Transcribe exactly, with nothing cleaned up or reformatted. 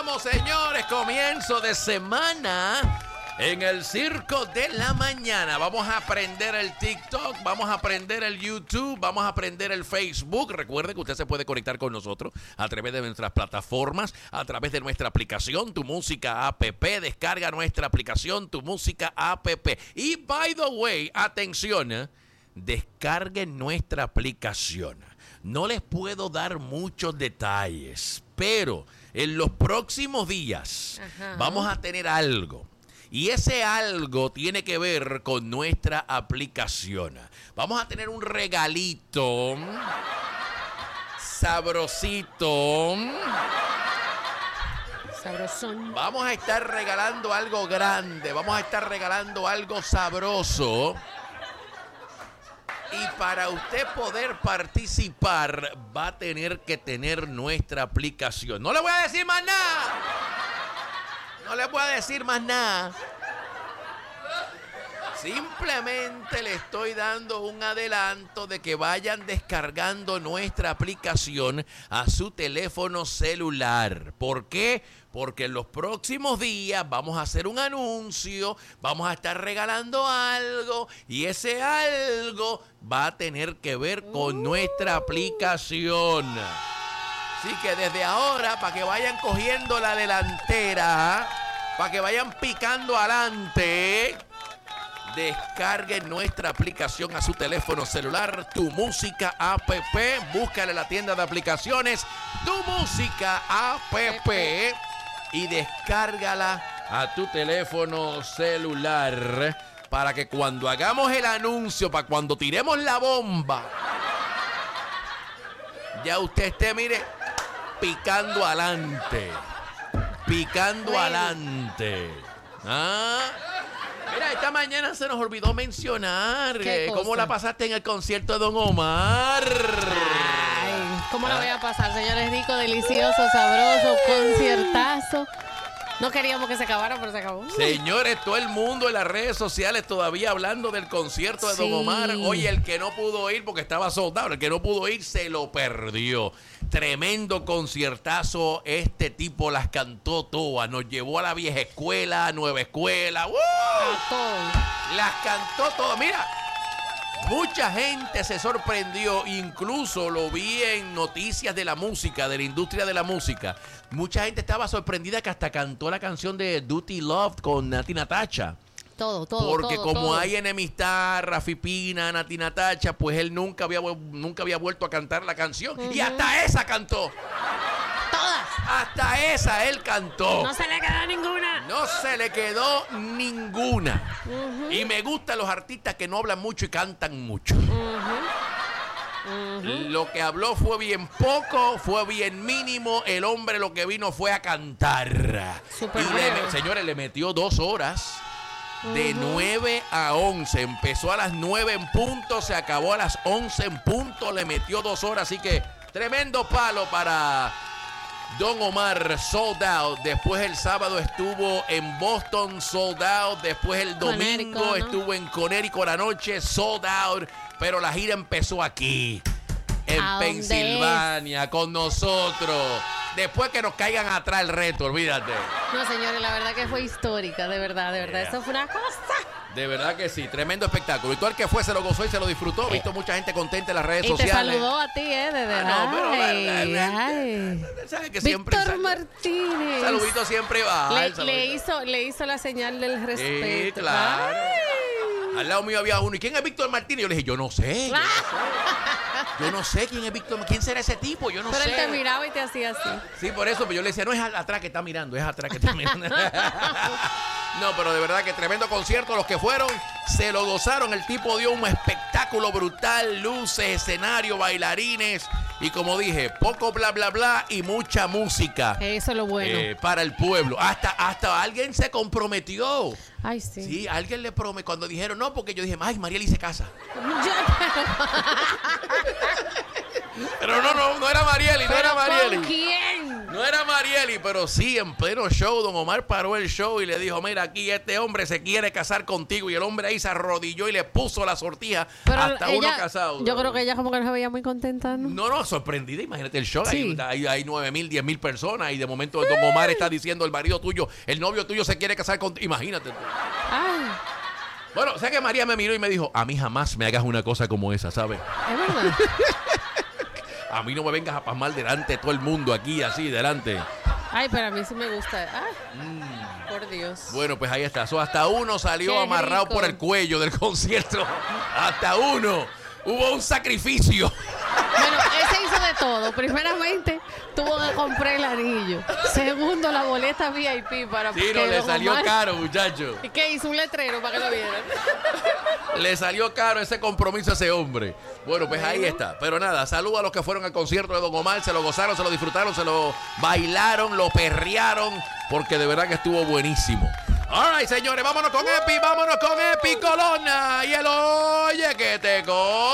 Vamos, señores, comienzo de semana en el Circo de la Mañana. Vamos a aprender el TikTok, vamos a aprender el YouTube, vamos a aprender el Facebook. Recuerde que usted se puede conectar con nosotros a través de nuestras plataformas, a través de nuestra aplicación, Tu Música App. Descarga nuestra aplicación, Tu Música App. Y, by the way, atención, ¿eh? Descarguen nuestra aplicación. No les puedo dar muchos detalles, pero en los próximos días Ajá. vamos a tener algo. Y ese algo tiene que ver con nuestra aplicación. Vamos a tener un regalito sabrosito. Sabrosón. Vamos a estar regalando algo grande. Vamos a estar regalando algo sabroso. Y para usted poder participar, va a tener que tener nuestra aplicación. No le voy a decir más nada. No le voy a decir más nada. Simplemente le estoy dando un adelanto de que vayan descargando nuestra aplicación a su teléfono celular. ¿Por qué? Porque en los próximos días vamos a hacer un anuncio, vamos a estar regalando algo y ese algo va a tener que ver con nuestra aplicación. Así que desde ahora, para que vayan cogiendo la delantera, para que vayan picando adelante, descarguen nuestra aplicación a su teléfono celular, Tu Música App. Búscale en la tienda de aplicaciones, Tu Música App, y descárgala a tu teléfono celular para que cuando hagamos el anuncio, para cuando tiremos la bomba, ya usted esté, mire, picando adelante. Picando adelante. ¿Ah? Mira, esta mañana se nos olvidó mencionar eh, cómo la pasaste en el concierto de Don Omar. Ay, ¿cómo la voy a pasar, señores? Rico, delicioso, sabroso, conciertazo. No queríamos que se acabara, pero se acabó. Señores, todo el mundo en las redes sociales todavía hablando del concierto de sí. Don Omar. Oye, el que no pudo ir porque estaba soldado, el que no pudo ir se lo perdió. Tremendo conciertazo. Este tipo las cantó todas. Nos llevó a la vieja escuela, a nueva escuela. ¡Uh! A todo. Las cantó todas. Mira, mucha gente se sorprendió. Incluso lo vi en noticias de la música, de la industria de la música. Mucha gente estaba sorprendida que hasta cantó la canción de Dirty Love con Nati Natasha. Todo, todo, Porque todo, como todo. hay enemistad, Rafi Pina, Nati Natasha, pues él nunca había, nunca había vuelto a cantar la canción. Uh-huh. Y hasta esa cantó. Todas. Hasta esa él cantó. No se le quedó ninguna. No se le quedó ninguna. Uh-huh. Y me gustan los artistas que no hablan mucho y cantan mucho. Uh-huh. Uh-huh. Lo que habló fue bien poco, fue bien mínimo. El hombre lo que vino fue a cantar. Super y le, señores, le metió dos horas. De uh-huh. nueve a once. Empezó a las nueve en punto, se acabó a las once en punto. Le metió dos horas, así que tremendo palo para Don Omar, sold out. Después el sábado estuvo en Boston, sold out. Después el domingo ¿no? estuvo en Connecticut la noche, sold out. Pero la gira empezó aquí, en Pensilvania, con nosotros. Después que nos caigan atrás el reto, olvídate. No, señores, la verdad que fue histórica, de verdad, de verdad. Yeah. Eso fue una cosa. De verdad que sí, tremendo espectáculo. Y todo el que fue se lo gozó y se lo disfrutó. He visto mucha gente contenta en las redes y sociales. Y te saludó a ti, ¿eh? De verdad. Ah, no, pero, ay, ay, ay. ¿Sabes que siempre Víctor sale? Martínez. Saludito siempre va. Le, saludito. le, hizo, le hizo la señal del respeto. Sí, claro. Ay. Al lado mío había uno. ¿Y quién es Víctor Martínez? Yo le dije, yo no sé. Yo no sé, yo no sé quién es Víctor. ¿Quién será ese tipo? Yo no pero sé. Pero él te miraba y te hacía así. Sí, por eso. Pero yo le decía, no es atrás que está mirando, es atrás que está mirando. No, pero de verdad que tremendo concierto. Los que fueron se lo gozaron. El tipo dio un espectáculo brutal. Luces, escenario, bailarines. Y como dije, poco bla, bla, bla y mucha música. Eso es lo bueno. Eh, para el pueblo. Hasta, hasta alguien se comprometió. Ay, sí. Sí, alguien le prometió. Cuando dijeron no, porque yo dije, ay, Marieli se casa. Yo, pero no, no, no era Marieli, no era Marieli. ¿Con quién? No No era Marieli, pero sí, en pleno show, don Omar paró el show y le dijo, mira, aquí este hombre se quiere casar contigo. Y el hombre ahí se arrodilló y le puso la sortija Pero hasta ella, uno casado. Yo creo que ella como que no se veía muy contenta, ¿no? No, no, sorprendida. Imagínate el show. Sí. Hay, hay, hay nueve mil, diez mil personas y de momento don Omar está diciendo, el marido tuyo, el novio tuyo se quiere casar contigo. Imagínate. Ay, Bueno, sé que María me miró y me dijo, a mí jamás me hagas una cosa como esa, ¿sabes? es verdad. A mí no me vengas a pasmar delante de todo el mundo aquí, así, delante. Ay, pero a mí sí me gusta. Ay, Mm. por Dios. Bueno, pues ahí está. So, hasta uno salió Qué amarrado rico. por el cuello del concierto. Hasta uno. Hubo un sacrificio. Bueno, ese hizo de todo. Primeramente, tuvo que comprar el anillo. Segundo, la boleta V I P para Sí, que no, le don salió Omar- caro, muchacho. ¿Y qué hizo? Un letrero para que lo vieran. Le salió caro ese compromiso a ese hombre. Bueno, pues ahí está. Pero nada, saludo a los que fueron al concierto de Don Omar. Se lo gozaron, se lo disfrutaron, se lo bailaron, lo perrearon. Porque de verdad que estuvo buenísimo. All right, señores, vámonos con Epi, vámonos con Epi Colonna. Y el oye que te co